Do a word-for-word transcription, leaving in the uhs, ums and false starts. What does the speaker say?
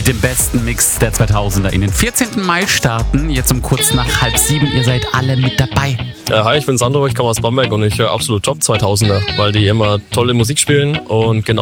mit dem besten Mix der zweitausender in den vierzehnten Mai starten. Jetzt um kurz nach halb sieben. Ihr seid alle mit dabei. Ja, hi, ich bin Sandro, ich komme aus Bamberg und ich höre absolut Top zweitausender, weil die immer tolle Musik spielen und genau